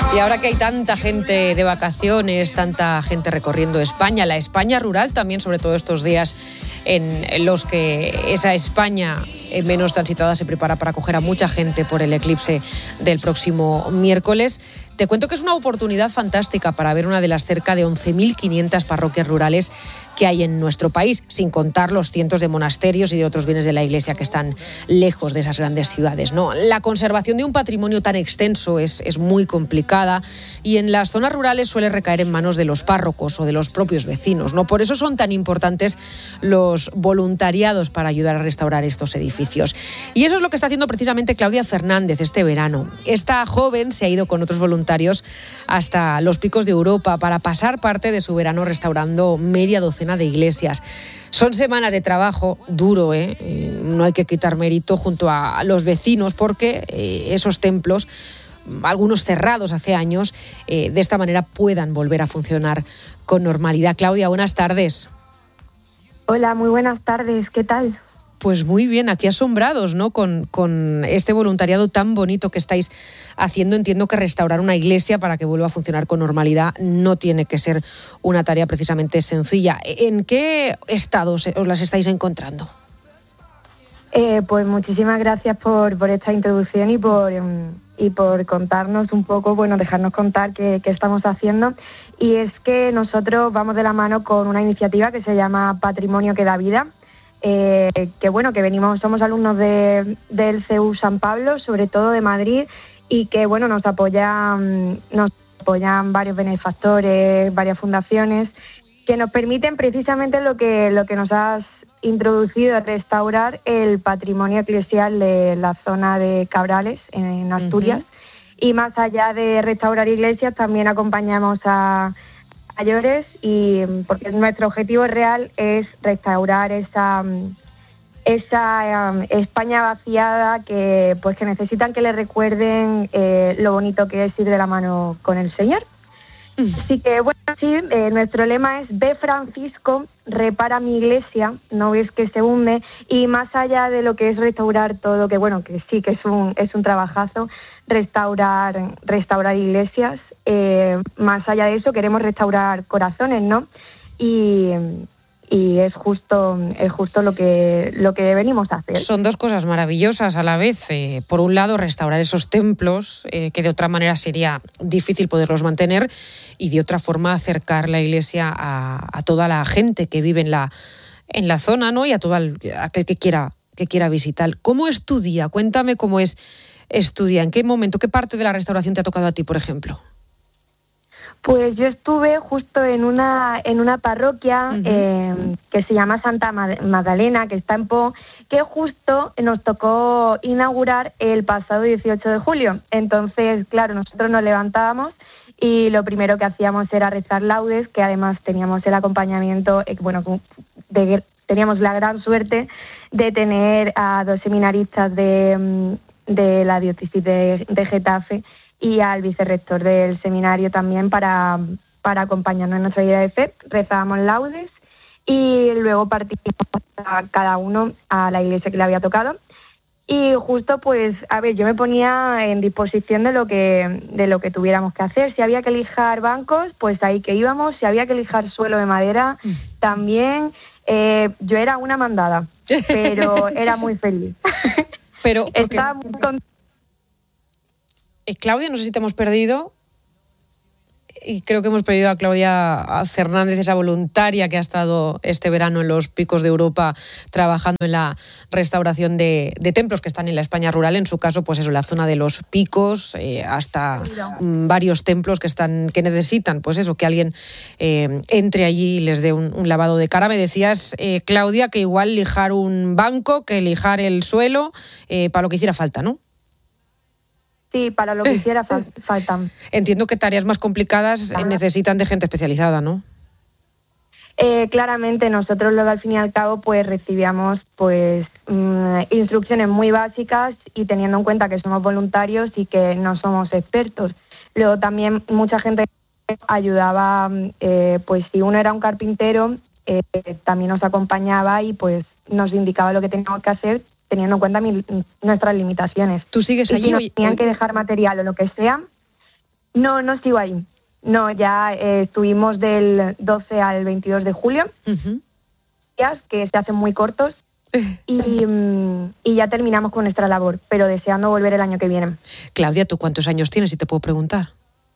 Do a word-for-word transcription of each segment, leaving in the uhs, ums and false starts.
Y ahora que hay tanta gente de vacaciones, tanta gente recorriendo España, la España rural también, sobre todo estos días en los que esa España menos transitada se prepara para acoger a mucha gente por el eclipse del próximo miércoles. Te cuento que es una oportunidad fantástica para ver una de las cerca de once mil quinientas parroquias rurales que hay en nuestro país, sin contar los cientos de monasterios y de otros bienes de la Iglesia que están lejos de esas grandes ciudades, ¿no? La conservación de un patrimonio tan extenso es, es muy complicada y en las zonas rurales suele recaer en manos de los párrocos o de los propios vecinos, ¿no? Por eso son tan importantes los voluntariados para ayudar a restaurar estos edificios. Y eso es lo que está haciendo precisamente Claudia Fernández este verano. Esta joven se ha ido con otros voluntarios hasta los Picos de Europa para pasar parte de su verano restaurando media docena de iglesias. Son semanas de trabajo duro, ¿eh? Eh, no hay que quitar mérito junto a los vecinos porque eh, esos templos, algunos cerrados hace años, eh, de esta manera puedan volver a funcionar con normalidad. Claudia, buenas tardes. Hola, muy buenas tardes, ¿qué tal? Pues muy bien, aquí asombrados, ¿no? Con, con este voluntariado tan bonito que estáis haciendo. Entiendo que restaurar una iglesia para que vuelva a funcionar con normalidad no tiene que ser una tarea precisamente sencilla. ¿En qué estado os las estáis encontrando? Eh, pues muchísimas gracias por, por esta introducción y por, y por contarnos un poco, bueno, dejarnos contar qué, qué estamos haciendo. Y es que nosotros vamos de la mano con una iniciativa que se llama Patrimonio que da vida. Eh, que bueno, que venimos, somos alumnos de, del C E U San Pablo, sobre todo de Madrid, y que bueno, nos apoyan, nos apoyan varios benefactores, varias fundaciones, que nos permiten precisamente lo que, lo que nos has introducido, restaurar el patrimonio eclesial de la zona de Cabrales, en Asturias. Uh-huh. Y más allá de restaurar iglesias, también acompañamos a mayores, y porque nuestro objetivo real es restaurar esa esa um, España vaciada que pues que necesitan que le recuerden eh, lo bonito que es ir de la mano con el Señor. Mm. Así que bueno, sí, eh, nuestro lema es ve Francisco, repara mi iglesia, no ves que se hunde. Y más allá de lo que es restaurar todo, que bueno, que sí que es un es un trabajazo, restaurar restaurar iglesias. Eh, más allá de eso queremos restaurar corazones, ¿no? Y, y es justo es justo lo que lo que venimos a hacer. Son dos cosas maravillosas a la vez. Eh, por un lado, restaurar esos templos eh, que de otra manera sería difícil poderlos mantener, y de otra forma acercar la iglesia a, a toda la gente que vive en la en la zona, ¿no? Y a todo el, aquel que quiera que quiera visitar. ¿Cómo es tu día? Cuéntame cómo es, es tu día. ¿En qué momento, qué parte de la restauración te ha tocado a ti, por ejemplo? Pues yo estuve justo en una en una parroquia uh-huh. eh, que se llama Santa Magdalena, que está en Po, que justo nos tocó inaugurar el pasado dieciocho de julio. Entonces, claro, nosotros nos levantábamos y lo primero que hacíamos era rezar laudes, que además teníamos el acompañamiento, eh, bueno, de, teníamos la gran suerte de tener a dos seminaristas de, de la diócesis de, de Getafe, y al vicerrector del seminario también para, para acompañarnos en nuestra vida de fe. Rezábamos laudes y luego partimos a cada uno a la iglesia que le había tocado. Y justo, pues, a ver, yo me ponía en disposición de lo que de lo que tuviéramos que hacer. Si había que lijar bancos, pues ahí que íbamos. Si había que lijar suelo de madera, también. Eh, yo era una mandada, pero era muy feliz. Pero porque... Estaba muy contenta. Eh, Claudia, no sé si te hemos perdido. Y creo que hemos perdido a Claudia Fernández, esa voluntaria que ha estado este verano en los Picos de Europa trabajando en la restauración de, de templos que están en la España rural. En su caso, pues eso, en la zona de los Picos, eh, hasta mm, varios templos que están que necesitan, pues eso, que alguien eh, entre allí y les dé un, un lavado de cara. Me decías, eh, Claudia, que igual lijar un banco, que lijar el suelo, eh, para lo que hiciera falta, ¿no? Sí, para lo que hiciera fal- faltan. Entiendo que tareas más complicadas eh, necesitan de gente especializada, ¿no? Eh, claramente nosotros luego al fin y al cabo pues recibíamos pues mmm, instrucciones muy básicas, y teniendo en cuenta que somos voluntarios y que no somos expertos. Luego también mucha gente ayudaba, eh, pues si uno era un carpintero, eh, también nos acompañaba y pues nos indicaba lo que teníamos que hacer, teniendo en cuenta mi, nuestras limitaciones. ¿Tú sigues y allí? si nos hoy, tenían hoy... que dejar material o lo que sea, No, no sigo ahí. No, ya eh, estuvimos del doce al veintidós de julio, uh-huh. días que se hacen muy cortos, y, y ya terminamos con nuestra labor, pero deseando volver el año que viene. Claudia, ¿tú cuántos años tienes, si te puedo preguntar?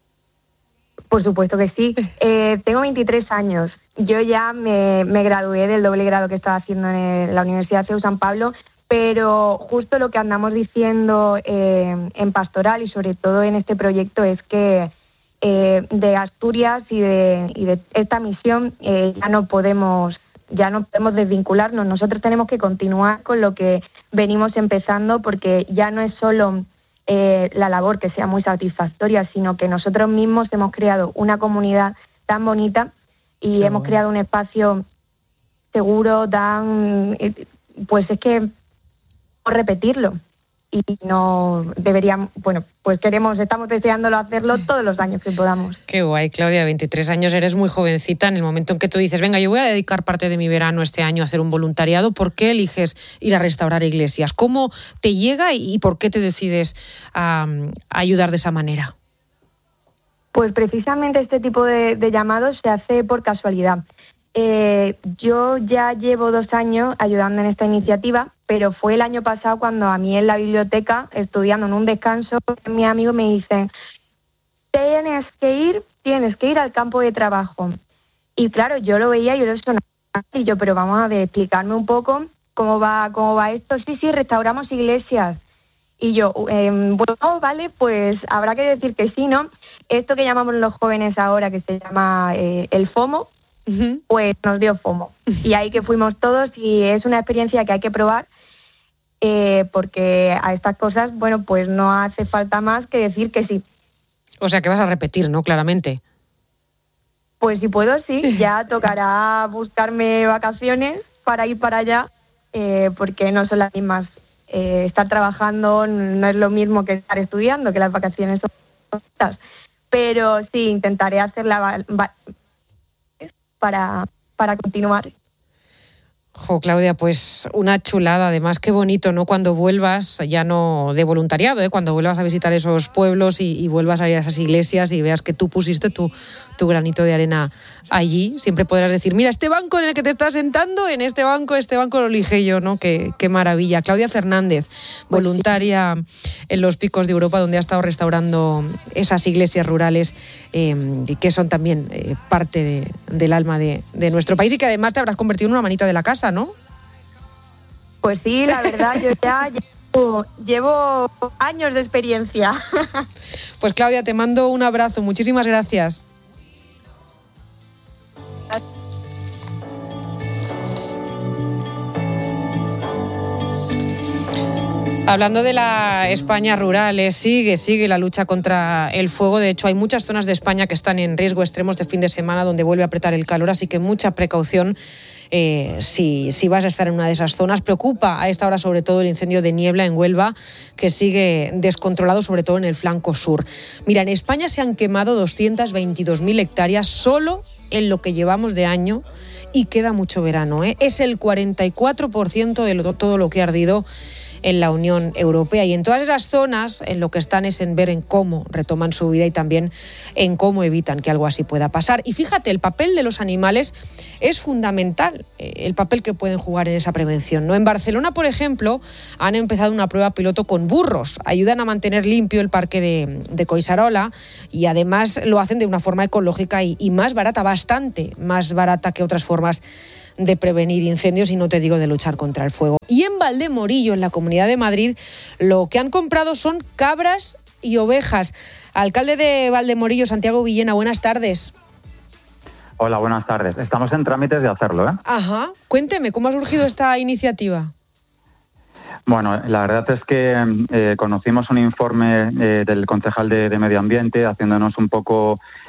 Por supuesto que sí. Eh, tengo veintitrés años. Yo ya me, me gradué del doble grado que estaba haciendo en el, la Universidad C E U San Pablo, pero justo lo que andamos diciendo eh, en Pastoral y sobre todo en este proyecto es que eh, de Asturias y de, y de esta misión eh, ya no podemos ya no podemos desvincularnos. Nosotros tenemos que continuar con lo que venimos empezando, porque ya no es solo eh, la labor que sea muy satisfactoria, sino que nosotros mismos hemos creado una comunidad tan bonita y sí, hemos bueno. creado un espacio seguro, tan... Pues es que repetirlo y no deberíamos, bueno, pues queremos, estamos deseándolo hacerlo todos los años que podamos. Qué guay, Claudia, veintitrés años, eres muy jovencita. En el momento en que tú dices, venga, yo voy a dedicar parte de mi verano este año a hacer un voluntariado, ¿por qué eliges ir a restaurar iglesias? ¿Cómo te llega y por qué te decides a, a ayudar de esa manera? Pues precisamente este tipo de, de llamados se hace por casualidad. Eh, yo ya llevo dos años ayudando en esta iniciativa, pero fue el año pasado cuando a mí en la biblioteca, estudiando en un descanso, mis amigos me dicen, tienes que ir, tienes que ir al campo de trabajo. Y claro, yo lo veía y yo lo sonaba, y yo, pero vamos a ver, explicarme un poco cómo va, cómo va esto. Sí, sí, restauramos iglesias. Y yo, eh, bueno, vale, pues habrá que decir que sí, ¿no? Esto que llamamos los jóvenes ahora, que se llama eh, el FOMO, uh-huh. pues nos dio FOMO. Y ahí que fuimos todos, y es una experiencia que hay que probar, eh, porque a estas cosas, bueno, pues no hace falta más que decir que sí. O sea, que vas a repetir, ¿no? Claramente. Pues si puedo, sí. Ya tocará buscarme vacaciones para ir para allá, eh, porque no son las mismas. Eh, estar trabajando no es lo mismo que estar estudiando, que las vacaciones son cortas. Pero sí, intentaré hacerla para, para continuar. Jo, Claudia, pues una chulada. Además, qué bonito, ¿no? Cuando vuelvas, ya no de voluntariado, ¿eh? Cuando vuelvas a visitar esos pueblos y, y vuelvas a ir a esas iglesias y veas que tú pusiste tu, tu granito de arena allí, siempre podrás decir, mira, este banco en el que te estás sentando, en este banco, este banco lo elige yo, ¿no? Qué, qué maravilla. Claudia Fernández, voluntaria en los Picos de Europa, donde ha estado restaurando esas iglesias rurales eh, que son también eh, parte de, del alma de, de nuestro país, y que además te habrás convertido en una manita de la casa, ¿no? Pues sí, la verdad, yo ya llevo, llevo años de experiencia. Pues Claudia, te mando un abrazo, muchísimas gracias. Hablando de la España rural, eh, sigue, sigue la lucha contra el fuego. De hecho, hay muchas zonas de España que están en riesgo extremos de fin de semana, donde vuelve a apretar el calor, así que mucha precaución eh, si, si vas a estar en una de esas zonas. Preocupa a esta hora sobre todo el incendio de niebla en Huelva, que sigue descontrolado, sobre todo en el flanco sur. Mira, en España se han quemado doscientas veintidós mil hectáreas solo en lo que llevamos de año, y queda mucho verano, ¿eh? Es el cuarenta y cuatro por ciento de lo, todo lo que ha ardido en la Unión Europea, y en todas esas zonas en lo que están es en ver en cómo retoman su vida y también en cómo evitan que algo así pueda pasar. Y fíjate, el papel de los animales es fundamental, el papel que pueden jugar en esa prevención, ¿no? En Barcelona, por ejemplo, han empezado una prueba piloto con burros. Ayudan a mantener limpio el parque de, de Collserola, y además lo hacen de una forma ecológica y, y más barata, bastante más barata que otras formas de prevenir incendios, y no te digo de luchar contra el fuego. Y en Valdemorillo, en la Comunidad de Madrid, lo que han comprado son cabras y ovejas. Alcalde de Valdemorillo, Santiago Villena, buenas tardes. Hola, buenas tardes. Estamos en trámites de hacerlo, ¿eh? Ajá. Cuénteme, ¿cómo ha surgido esta iniciativa? Bueno, la verdad es que eh, conocimos un informe eh, del concejal de, de Medio Ambiente, haciéndonos un poco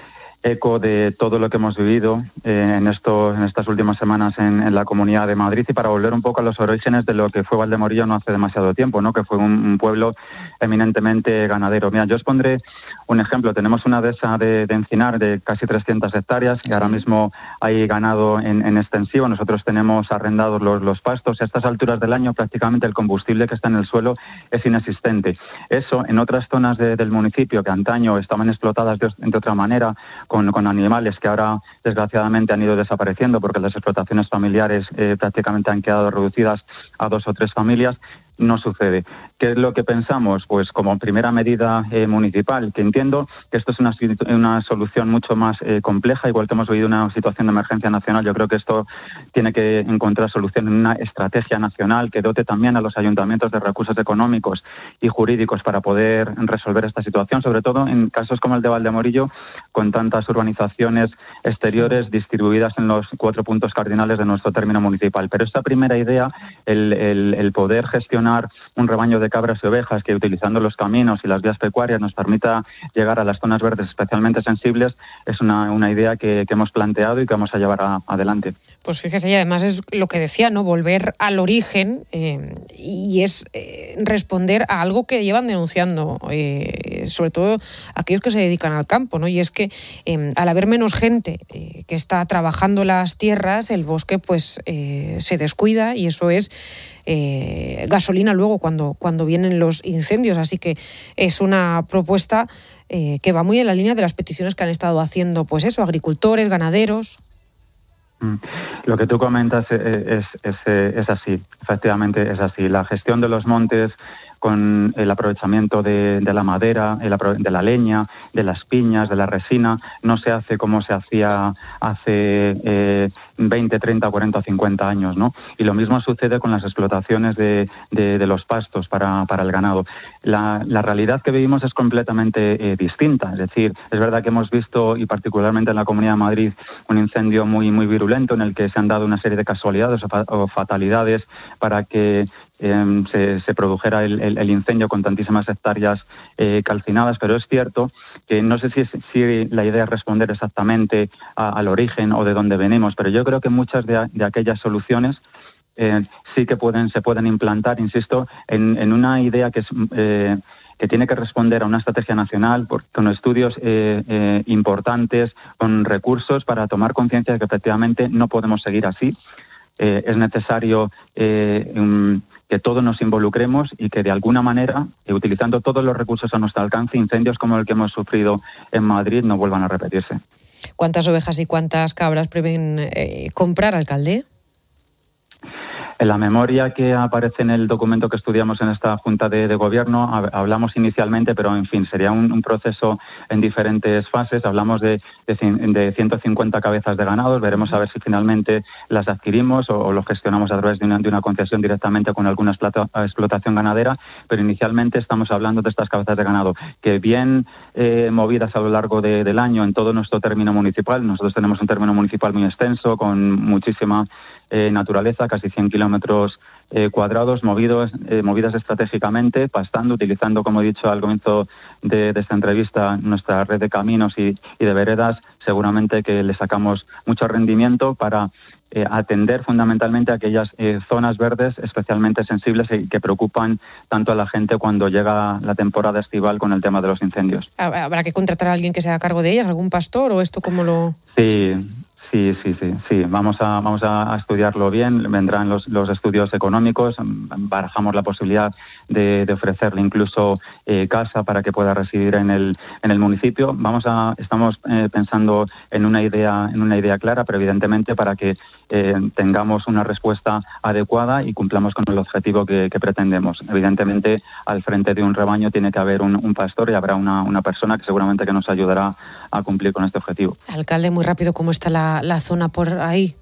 eco de todo lo que hemos vivido eh, en, esto, en estas últimas semanas en, en la Comunidad de Madrid, y para volver un poco a los orígenes de lo que fue Valdemorillo no hace demasiado tiempo, ¿no? Que fue un, un pueblo eminentemente ganadero. Mira, yo os pondré un ejemplo. Tenemos una dehesa de, de encinar de casi trescientas hectáreas y ahora mismo hay ganado en, en extensivo. Nosotros tenemos arrendados los, los pastos. A estas alturas del año prácticamente el combustible que está en el suelo es inexistente. Eso en otras zonas de, del municipio que antaño estaban explotadas de, de otra manera, Con, con animales que ahora desgraciadamente han ido desapareciendo porque las explotaciones familiares eh, prácticamente han quedado reducidas a dos o tres familias, no sucede. ¿Qué es lo que pensamos? Pues como primera medida eh, municipal, que entiendo que esto es una, una solución mucho más eh, compleja, igual que hemos vivido una situación de emergencia nacional, yo creo que esto tiene que encontrar solución en una estrategia nacional que dote también a los ayuntamientos de recursos económicos y jurídicos para poder resolver esta situación, sobre todo en casos como el de Valdemorillo, con tantas urbanizaciones exteriores distribuidas en los cuatro puntos cardinales de nuestro término municipal. Pero esta primera idea, el, el, el poder gestionar un rebaño de cabras y ovejas que, utilizando los caminos y las vías pecuarias, nos permita llegar a las zonas verdes especialmente sensibles, es una, una idea que, que hemos planteado y que vamos a llevar a, adelante. Pues fíjese, y además es lo que decía, ¿no? Volver al origen eh, y es eh, responder a algo que llevan denunciando, eh, sobre todo aquellos que se dedican al campo, ¿no? Y es que eh, al haber menos gente eh, que está trabajando las tierras, el bosque pues eh, se descuida, y eso es eh, gasolina luego cuando, cuando vienen los incendios. Así que es una propuesta eh, que va muy en la línea de las peticiones que han estado haciendo, pues eso, agricultores, ganaderos. Lo que tú comentas es, es, es así, efectivamente es así. La gestión de los montes con el aprovechamiento de, de la madera, el apro- de la leña, de las piñas, de la resina, no se hace como se hacía hace eh, veinte, treinta, cuarenta o cincuenta años, ¿no? Y lo mismo sucede con las explotaciones de, de, de los pastos para, para el ganado. La, la realidad que vivimos es completamente eh, distinta. Es decir, es verdad que hemos visto, y particularmente en la Comunidad de Madrid, un incendio muy, muy virulento en el que se han dado una serie de casualidades o, fa- o fatalidades para que Eh, se, se produjera el, el, el incendio con tantísimas hectáreas eh, calcinadas, pero es cierto que no sé si, si la idea es responder exactamente a, al origen o de dónde venimos, pero yo creo que muchas de, de aquellas soluciones eh, sí que pueden se pueden implantar, insisto, en, en una idea que es eh, que tiene que responder a una estrategia nacional por, con estudios eh, eh, importantes, con recursos para tomar conciencia de que efectivamente no podemos seguir así. Eh, es necesario eh, un, que todos nos involucremos y que de alguna manera, eh, utilizando todos los recursos a nuestro alcance, incendios como el que hemos sufrido en Madrid no vuelvan a repetirse. ¿Cuántas ovejas y cuántas cabras prevén eh, comprar, alcalde? En la memoria que aparece en el documento que estudiamos en esta Junta de, de Gobierno, hablamos inicialmente, pero en fin, sería un, un proceso en diferentes fases. Hablamos de, de, de ciento cincuenta cabezas de ganados. Veremos a ver si finalmente las adquirimos o, o lo gestionamos a través de una, de una concesión directamente con alguna explotación ganadera, pero inicialmente estamos hablando de estas cabezas de ganado que, bien eh, movidas a lo largo de, del año en todo nuestro término municipal. Nosotros tenemos un término municipal muy extenso, con muchísima eh, naturaleza, casi cien kilómetros eh, cuadrados, movidos, eh, movidas estratégicamente, pastando, utilizando, como he dicho al comienzo de, de esta entrevista, nuestra red de caminos y, y de veredas. Seguramente que le sacamos mucho rendimiento para eh, atender fundamentalmente aquellas eh, zonas verdes especialmente sensibles y que preocupan tanto a la gente cuando llega la temporada estival con el tema de los incendios. ¿Habrá que contratar a alguien que se haga cargo de ellas, algún pastor, o esto cómo lo...? Sí. Sí, sí, sí, sí. Vamos a, vamos a estudiarlo bien. Vendrán los, los estudios económicos. Barajamos la posibilidad de, de ofrecerle incluso eh, casa para que pueda residir en el, en el municipio. Vamos a, estamos eh, pensando en una idea, en una idea clara, pero evidentemente para que eh, tengamos una respuesta adecuada y cumplamos con el objetivo que, que pretendemos. Evidentemente, al frente de un rebaño tiene que haber un, un pastor y habrá una, una persona que seguramente que nos ayudará a cumplir con este objetivo. Alcalde, muy rápido, ¿cómo está la la zona por ahí?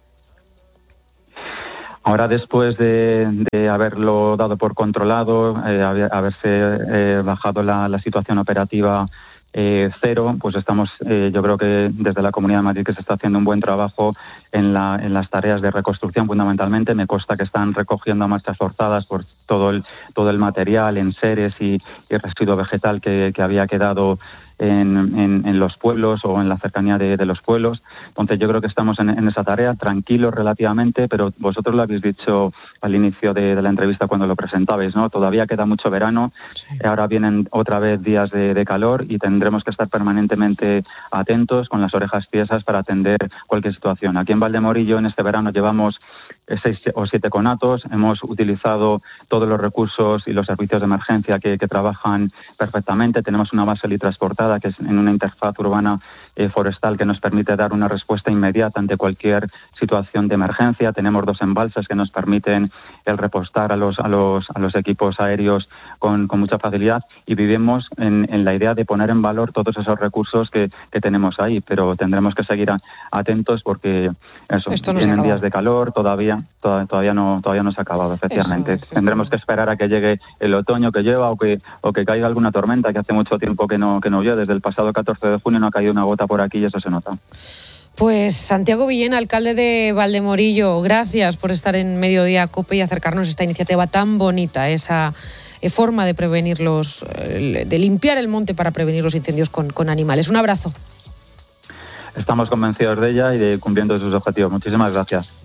Ahora, después de, de haberlo dado por controlado, eh, haberse eh, bajado la, la situación operativa eh, cero, pues estamos, eh, yo creo que desde la Comunidad de Madrid que se está haciendo un buen trabajo en, la, en las tareas de reconstrucción fundamentalmente. Me consta que están recogiendo a marchas forzadas por todo el, todo el material, enseres y, y residuo vegetal que, que había quedado en, en, en los pueblos o en la cercanía de, de los pueblos. Entonces yo creo que estamos en, en esa tarea, tranquilos relativamente, pero vosotros lo habéis dicho al inicio de, de la entrevista cuando lo presentabais, ¿no? Todavía queda mucho verano, sí. Ahora vienen otra vez días de, de calor y tendremos que estar permanentemente atentos, con las orejas tiesas para atender cualquier situación. Aquí en Valdemorillo en este verano llevamos seis o siete conatos, hemos utilizado todos los recursos y los servicios de emergencia que, que trabajan perfectamente. Tenemos una base litransportada que es en una interfaz urbana eh, forestal que nos permite dar una respuesta inmediata ante cualquier situación de emergencia. Tenemos dos embalses que nos permiten el repostar a los, a los, a los equipos aéreos con, con mucha facilidad, y vivimos en, en la idea de poner en valor todos esos recursos que, que tenemos ahí, pero tendremos que seguir a, atentos porque eso, no vienen días de calor, todavía Todavía no, todavía no se ha acabado, efectivamente. Eso, eso Tendremos que esperar a que llegue el otoño que lleva o que, o que caiga alguna tormenta, que hace mucho tiempo que no, que no llueve. Desde el pasado catorce de junio no ha caído una gota por aquí y eso se nota. Pues Santiago Villena, alcalde de Valdemorillo, gracias por estar en Mediodía Cope y acercarnos a esta iniciativa tan bonita, esa forma de prevenir los, de limpiar el monte para prevenir los incendios con, con animales. Un abrazo. Estamos convencidos de ella y de cumpliendo sus objetivos. Muchísimas gracias.